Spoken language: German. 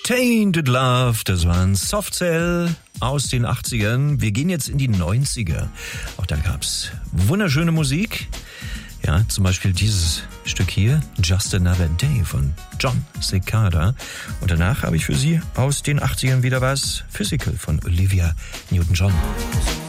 Tainted Love, das war ein Soft Cell aus den 80ern. Wir gehen jetzt in die 90er. Auch da gab's wunderschöne Musik. Ja, zum Beispiel dieses Stück hier, Just Another Day von John Cicada. Und danach habe ich für Sie aus den 80ern wieder was, Physical von Olivia Newton-John.